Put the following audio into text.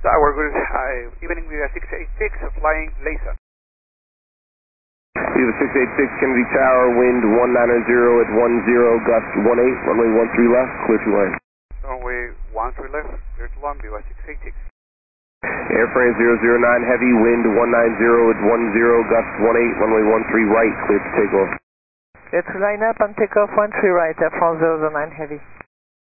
Tower, good evening, Viva 686, flying laser. Viva 686, Kennedy Tower, wind 190 at 10, gust 18, runway 13 left, clear to land. Runway 13 left, clear to land, Viva 686. Airframe 009 heavy, wind 190 at 10, gust 18, runway 13 right, clear to take off. Clear to line up and take off 13 right, Air France 009 heavy.